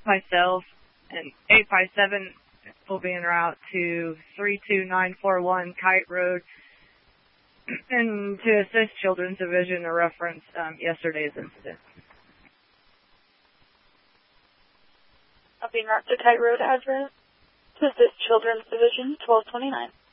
myself and 857 will be en route to 32941 Kite Road and to assist Children's Division to reference yesterday's incident. I'll be en route to Kite Road address to assist Children's Division 1229.